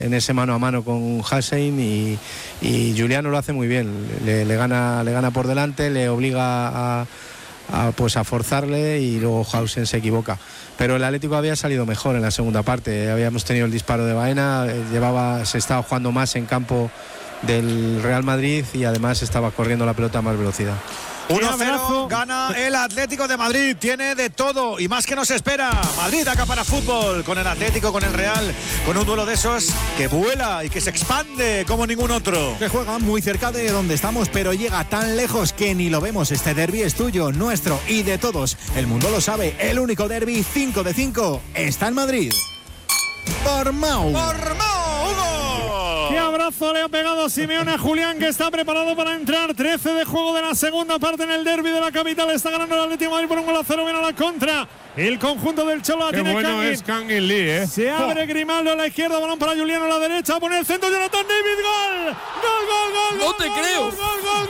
en ese mano a mano con Hasein y Giuliano lo hace muy bien, le gana por delante, le obliga a forzarle y luego Hausen se equivoca. Pero el Atlético había salido mejor en la segunda parte, habíamos tenido el disparo de Baena, se estaba jugando más en campo del Real Madrid y además estaba corriendo la pelota a más velocidad. 1-0 gana el Atlético de Madrid, tiene de todo y más que nos espera. Madrid acá para fútbol, con el Atlético, con el Real, con un duelo de esos que vuela y que se expande como ningún otro. Que juega muy cerca de donde estamos, pero llega tan lejos que ni lo vemos. Este derbi es tuyo, nuestro y de todos. El mundo lo sabe, el único derbi 5 de 5 está en Madrid. Por Mau, Hugo. ¡Qué abrazo le ha pegado Simeone a Julián, que está preparado para entrar! 13 de juego de la segunda parte en el derbi de la capital. Está ganando el Atlético de Madrid por 1-0. Viene a la contra el conjunto del Cholo. Qué tiene bueno Kangin. es Kangin Lee, Se abre Grimaldo a la izquierda, balón para Giuliano a la derecha. Pone el centro, Jonathan David. ¡Gol! ¡Gol! No te creo. ¡Gol!